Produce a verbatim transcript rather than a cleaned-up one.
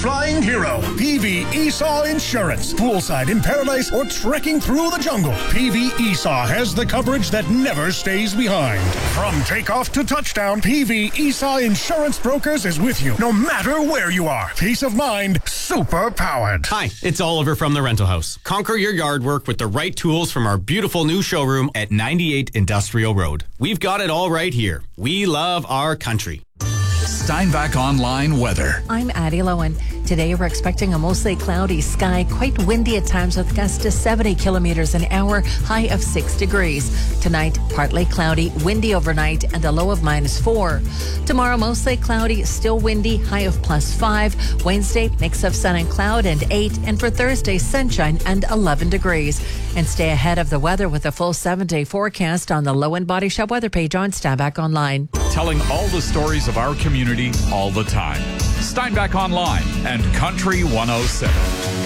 flying hero. P V Esau Insurance. Poolside in paradise or trekking through the jungle. P V Esau has the coverage that never stays behind. From takeoff to touchdown, P V Esau Insurance Brokers is with you no matter where you are. Peace of mind, super powered. Hi, it's Oliver from the Rental House. Conquer your yard work with the right tools from our beautiful new showroom at ninety-eight Industrial Road. We've got it all right here. We love our country. Steinbach Online weather. I'm Addie Lowen. Today we're expecting a mostly cloudy sky, quite windy at times with gusts to seventy kilometers an hour, high of six degrees. Tonight, partly cloudy, windy overnight, and a low of minus four. Tomorrow, mostly cloudy, still windy, high of plus five. Wednesday, mix of sun and cloud and eight. And for Thursday, sunshine and eleven degrees. And stay ahead of the weather with a full seven-day forecast on the Lowen Body Shop weather page on Steinbach Online. Telling all the stories of our community all the time. Steinbach Online and Country one oh seven.